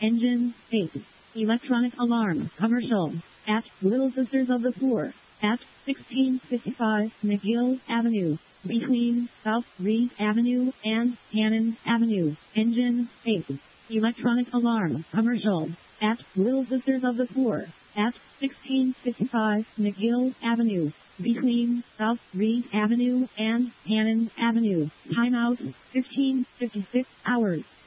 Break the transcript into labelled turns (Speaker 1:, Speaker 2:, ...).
Speaker 1: Engine 8. Electronic alarm. Commercial. At Little Sisters of the Poor. At 1655 McGill Avenue. Between South Reed Avenue and Cannon Avenue. Engine 8. Electronic alarm. Commercial. At Little Sisters of the Poor. At 1655 McGill Avenue. Between South Reed Avenue and Cannon Avenue. Timeout 15:56 hours.